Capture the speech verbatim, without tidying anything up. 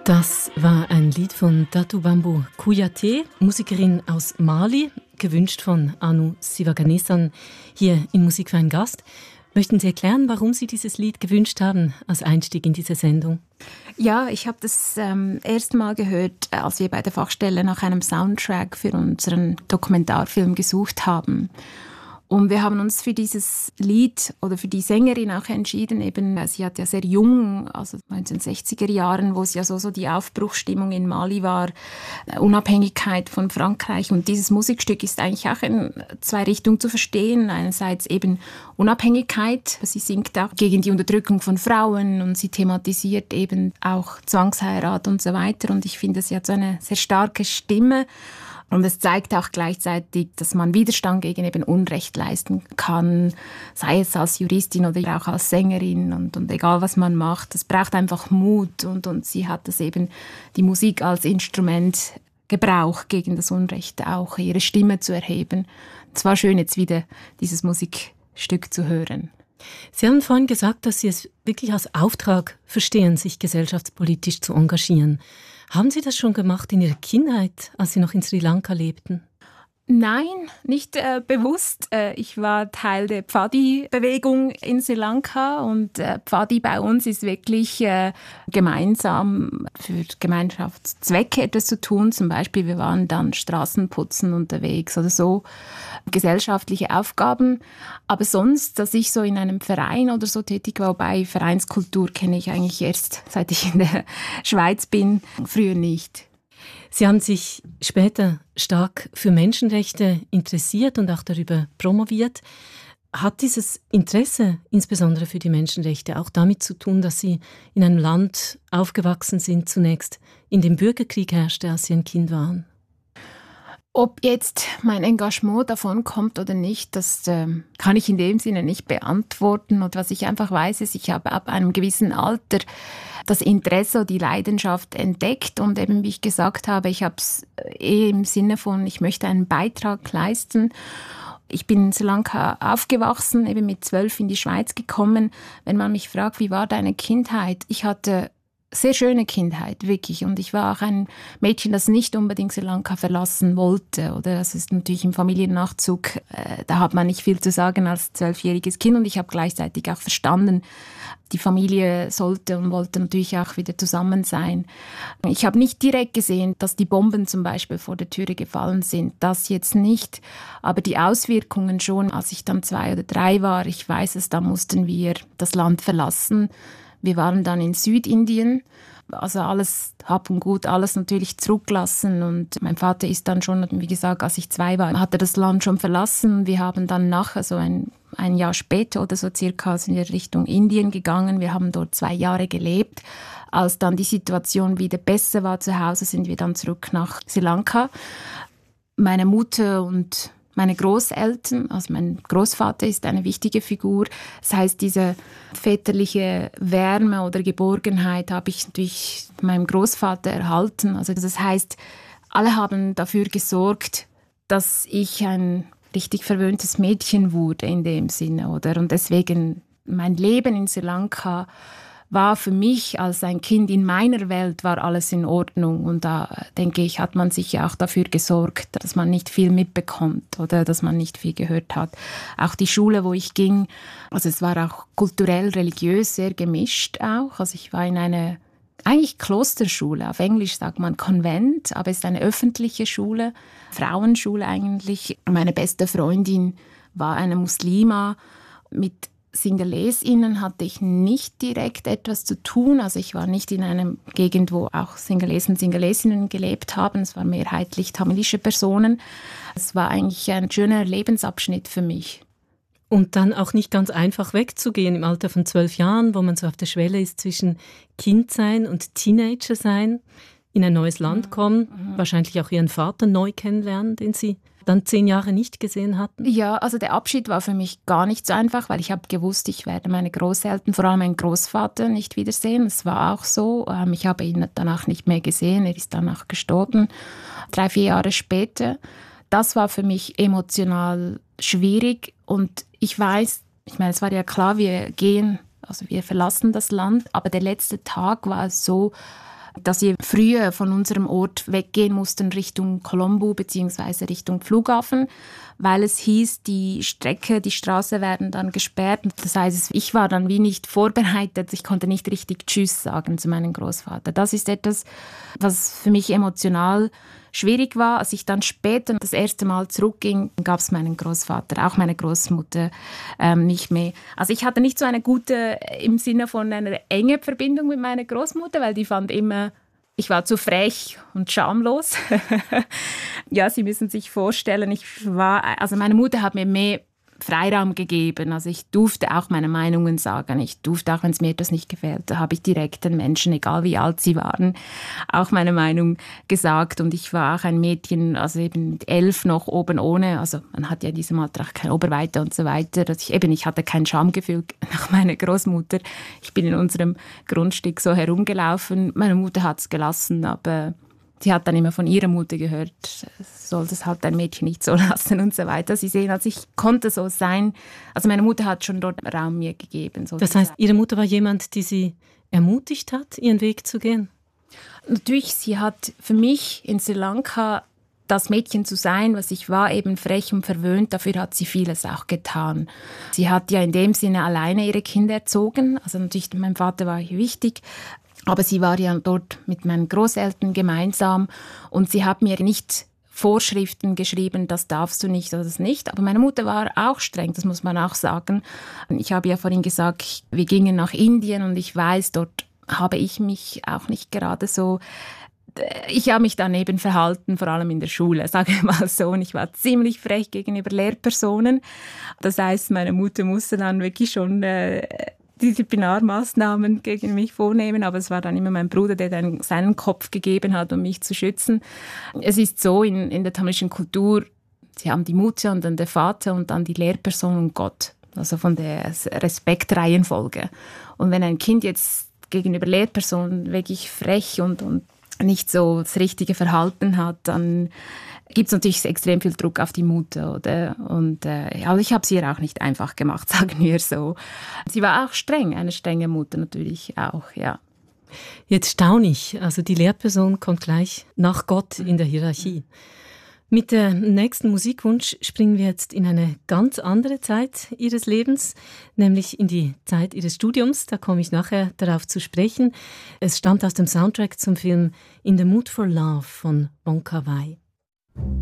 Das war ein Lied von Datou Bambou Kouyaté, Musikerin aus Mali, gewünscht von Anu Sivaganesan, hier in Musik für einen Gast. Möchten Sie erklären, warum Sie dieses Lied gewünscht haben als Einstieg in diese Sendung? Ja, ich habe das ähm, erst mal gehört, als wir bei der Fachstelle nach einem Soundtrack für unseren Dokumentarfilm gesucht haben. Und wir haben uns für dieses Lied oder für die Sängerin auch entschieden. Eben, sie hat ja sehr jung, also neunzehnhundertsechziger Jahren, wo es ja so, so die Aufbruchsstimmung in Mali war, Unabhängigkeit von Frankreich. Und dieses Musikstück ist eigentlich auch in zwei Richtungen zu verstehen. Einerseits eben Unabhängigkeit. Sie singt auch gegen die Unterdrückung von Frauen und sie thematisiert eben auch Zwangsheirat und so weiter. Und ich finde, sie hat so eine sehr starke Stimme. Und es zeigt auch gleichzeitig, dass man Widerstand gegen eben Unrecht leisten kann, sei es als Juristin oder auch als Sängerin und, und egal was man macht. Es braucht einfach Mut und, und sie hat das eben, die Musik als Instrument gebraucht, gegen das Unrecht auch ihre Stimme zu erheben. Es war schön, jetzt wieder dieses Musikstück zu hören. Sie haben vorhin gesagt, dass Sie es wirklich als Auftrag verstehen, sich gesellschaftspolitisch zu engagieren. Haben Sie das schon gemacht in Ihrer Kindheit, als Sie noch in Sri Lanka lebten? Nein, nicht äh, bewusst. Äh, ich war Teil der Pfadi-Bewegung in Sri Lanka und äh, Pfadi bei uns ist wirklich äh, gemeinsam für Gemeinschaftszwecke etwas zu tun. Zum Beispiel, wir waren dann Straßenputzen unterwegs oder so, gesellschaftliche Aufgaben. Aber sonst, dass ich so in einem Verein oder so tätig war, wobei Vereinskultur kenne ich eigentlich erst, seit ich in der Schweiz bin, früher nicht. Sie haben sich später stark für Menschenrechte interessiert und auch darüber promoviert. Hat dieses Interesse, insbesondere für die Menschenrechte, auch damit zu tun, dass Sie in einem Land aufgewachsen sind, zunächst in dem Bürgerkrieg herrschte, als Sie ein Kind waren? Ob jetzt mein Engagement davon kommt oder nicht, das äh, kann ich in dem Sinne nicht beantworten. Und was ich einfach weiß, ist, ich habe ab einem gewissen Alter das Interesse oder die Leidenschaft entdeckt. Und eben, wie ich gesagt habe, ich habe es eh im Sinne von, ich möchte einen Beitrag leisten. Ich bin in Sri Lanka aufgewachsen, eben mit zwölf in die Schweiz gekommen. Wenn man mich fragt, wie war deine Kindheit? Ich hatte sehr schöne Kindheit, wirklich. Und ich war auch ein Mädchen, das nicht unbedingt Sri Lanka verlassen wollte. Oder das ist natürlich im Familiennachzug, äh, da hat man nicht viel zu sagen als zwölfjähriges Kind. Und ich habe gleichzeitig auch verstanden, die Familie sollte und wollte natürlich auch wieder zusammen sein. Ich habe nicht direkt gesehen, dass die Bomben zum Beispiel vor der Türe gefallen sind. Das jetzt nicht. Aber die Auswirkungen schon, als ich dann zwei oder drei war, ich weiß es, da mussten wir das Land verlassen. Wir waren dann in Südindien, also alles Hab und Gut, alles natürlich zurückgelassen. Und mein Vater ist dann schon, wie gesagt, als ich zwei war, hat er das Land schon verlassen. Wir haben dann nachher, so ein, ein Jahr später oder so circa, sind wir Richtung Indien gegangen. Wir haben dort zwei Jahre gelebt. Als dann die Situation wieder besser war zu Hause, sind wir dann zurück nach Sri Lanka. Meine Mutter und meine Großeltern, also mein Großvater ist eine wichtige Figur. Das heißt, diese väterliche Wärme oder Geborgenheit habe ich durch meinem Großvater erhalten. Also das heißt, alle haben dafür gesorgt, dass ich ein richtig verwöhntes Mädchen wurde in dem Sinne, oder? Und deswegen mein Leben in Sri Lanka war für mich als ein Kind in meiner Welt war alles in Ordnung. Und da, denke ich, hat man sich ja auch dafür gesorgt, dass man nicht viel mitbekommt oder dass man nicht viel gehört hat. Auch die Schule, wo ich ging, also es war auch kulturell, religiös sehr gemischt auch. Also ich war in einer eigentlich Klosterschule, auf Englisch sagt man Konvent, aber es ist eine öffentliche Schule, Frauenschule eigentlich. Meine beste Freundin war eine Muslima. Mit Singalesinnen hatte ich nicht direkt etwas zu tun. Also ich war nicht in einer Gegend, wo auch Singalesen, Singalesinnen gelebt haben. Es waren mehrheitlich tamilische Personen. Es war eigentlich ein schöner Lebensabschnitt für mich. Und dann auch nicht ganz einfach wegzugehen im Alter von zwölf Jahren, wo man so auf der Schwelle ist zwischen Kindsein und Teenagersein, in ein neues Land kommen, mhm. wahrscheinlich auch Ihren Vater neu kennenlernen, den Sie dann zehn Jahre nicht gesehen hatten? Ja, also der Abschied war für mich gar nicht so einfach, weil ich habe gewusst, ich werde meine Großeltern, vor allem meinen Großvater, nicht wiedersehen. Es war auch so. Ich habe ihn danach nicht mehr gesehen. Er ist danach gestorben, drei, vier Jahre später. Das war für mich emotional schwierig. Und ich weiß, ich meine, es war ja klar, wir gehen, also wir verlassen das Land. Aber der letzte Tag war so, dass wir früher von unserem Ort weggehen mussten Richtung Colombo bzw. Richtung Flughafen, weil es hieß, die Strecke, die Straße werden dann gesperrt. Das heißt, ich war dann wie nicht vorbereitet. Ich konnte nicht richtig Tschüss sagen zu meinem Großvater. Das ist etwas, was für mich emotional schwierig war. Als ich dann später das erste Mal zurückging, gab es meinen Großvater, auch meine Großmutter ähm, nicht mehr. Also ich hatte nicht so eine gute, im Sinne von einer enge Verbindung mit meiner Großmutter, weil die fand immer, ich war zu frech und schamlos. Ja, Sie müssen sich vorstellen, ich war, also meine Mutter hat mir mehr Freiraum gegeben. Also ich durfte auch meine Meinungen sagen. Ich durfte auch, wenn es mir etwas nicht gefällt, da habe ich direkt den Menschen, egal wie alt sie waren, auch meine Meinung gesagt. Und ich war auch ein Mädchen, also eben mit elf noch oben ohne. Also man hat ja in diesem Alter auch kein Oberweite und so weiter. Also ich, eben, ich hatte kein Schamgefühl nach meiner Großmutter. Ich bin in unserem Grundstück so herumgelaufen. Meine Mutter hat es gelassen, aber sie hat dann immer von ihrer Mutter gehört, soll das halt ein Mädchen nicht so lassen und so weiter. Sie sehen, also ich konnte so sein. Also meine Mutter hat schon dort Raum mir gegeben. Sozusagen. Das heißt, Ihre Mutter war jemand, die Sie ermutigt hat, Ihren Weg zu gehen? Natürlich, sie hat für mich in Sri Lanka das Mädchen zu sein, was ich war, eben frech und verwöhnt, dafür hat sie vieles auch getan. Sie hat ja in dem Sinne alleine ihre Kinder erzogen. Also natürlich, mein Vater war ihr wichtig. Aber sie war ja dort mit meinen Großeltern gemeinsam und sie hat mir nicht Vorschriften geschrieben, das darfst du nicht oder das nicht. Aber meine Mutter war auch streng, das muss man auch sagen. Ich habe ja vorhin gesagt, wir gingen nach Indien und ich weiß, dort habe ich mich auch nicht gerade so... Ich habe mich daneben verhalten, vor allem in der Schule, sage ich mal so. Und ich war ziemlich frech gegenüber Lehrpersonen. Das heißt, meine Mutter musste dann wirklich schon... Äh, Disziplinarmaßnahmen gegen mich vornehmen, aber es war dann immer mein Bruder, der dann seinen Kopf gegeben hat, um mich zu schützen. Es ist so, in, in der tamilischen Kultur, sie haben die Mutter und dann der Vater und dann die Lehrperson und Gott, also von der Respektreihenfolge. Und wenn ein Kind jetzt gegenüber Lehrpersonen wirklich frech und, und nicht so das richtige Verhalten hat, dann gibt es natürlich extrem viel Druck auf die Mutter, oder? Und äh, also ich habe es ihr auch nicht einfach gemacht, sagen wir so. Sie war auch streng, eine strenge Mutter natürlich auch, ja. Jetzt staune ich, also die Lehrperson kommt gleich nach Gott in der Hierarchie. Mit dem nächsten Musikwunsch springen wir jetzt in eine ganz andere Zeit Ihres Lebens, nämlich in die Zeit Ihres Studiums. Da komme ich nachher darauf zu sprechen. Es stammt aus dem Soundtrack zum Film In the Mood for Love von Wong Kar-wai.